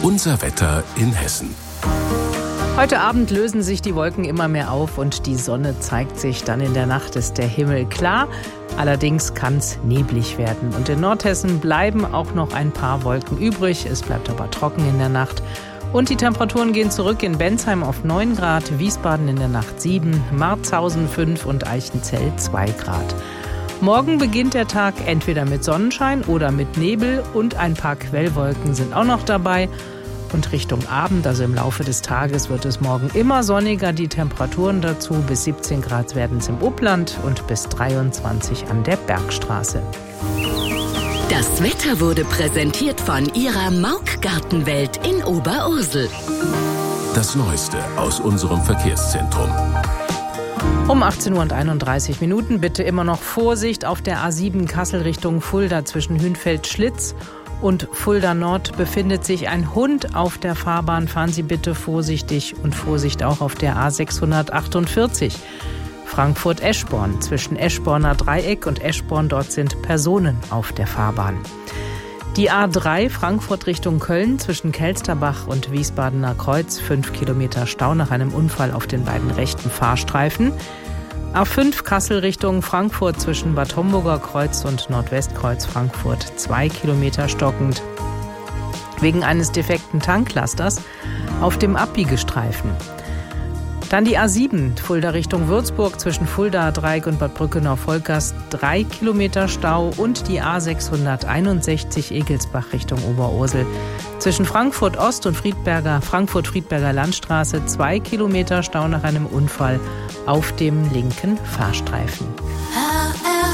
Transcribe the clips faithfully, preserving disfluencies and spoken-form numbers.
Unser Wetter in Hessen. Heute Abend lösen sich die Wolken immer mehr auf und die Sonne zeigt sich. Dann in der Nacht ist der Himmel klar. Allerdings kann es neblig werden. Und in Nordhessen bleiben auch noch ein paar Wolken übrig. Es bleibt aber trocken in der Nacht. Und die Temperaturen gehen zurück: in Bensheim auf neun Grad, Wiesbaden in der Nacht sieben, Marzahausen fünf und Eichenzell zwei Grad. Morgen beginnt der Tag entweder mit Sonnenschein oder mit Nebel und ein paar Quellwolken sind auch noch dabei. Und Richtung Abend, also im Laufe des Tages, wird es morgen immer sonniger. Die Temperaturen dazu: bis siebzehn Grad werden es im Upland und bis dreiundzwanzig an der Bergstraße. Das Wetter wurde präsentiert von Ihrer Mauk Gartenwelt in Oberursel. Das Neueste aus unserem Verkehrszentrum. Um achtzehn Uhr und einunddreißig Minuten bitte immer noch Vorsicht auf der A sieben Kassel Richtung Fulda zwischen Hünfeld-Schlitz und Fulda Nord befindet sich ein Hund auf der Fahrbahn. Fahren Sie bitte vorsichtig und Vorsicht auch auf der A sechshundertachtundvierzig. Frankfurt-Eschborn zwischen Eschborner Dreieck und Eschborn, dort sind Personen auf der Fahrbahn. Die A drei Frankfurt Richtung Köln zwischen Kelsterbach und Wiesbadener Kreuz, fünf Kilometer Stau nach einem Unfall auf den beiden rechten Fahrstreifen. A fünf Kassel Richtung Frankfurt zwischen Bad Homburger Kreuz und Nordwestkreuz Frankfurt, zwei Kilometer stockend wegen eines defekten Tanklasters auf dem Abbiegestreifen. Dann die A sieben Fulda Richtung Würzburg zwischen Fulda Dreieck und Bad Brückenau-Volkers, drei Kilometer Stau. Und die A sechshunderteinundsechzig Egelsbach Richtung Oberursel zwischen Frankfurt Ost und Friedberger, Frankfurt-Friedberger Landstraße, zwei Kilometer Stau nach einem Unfall auf dem linken Fahrstreifen. H R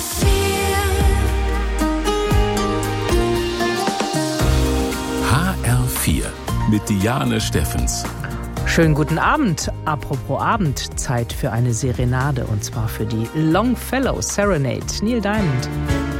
vier H R vier mit Diane Steffens. Schönen guten Abend. Apropos Abend, Zeit für eine Serenade und zwar für die Longfellow Serenade. Neil Diamond.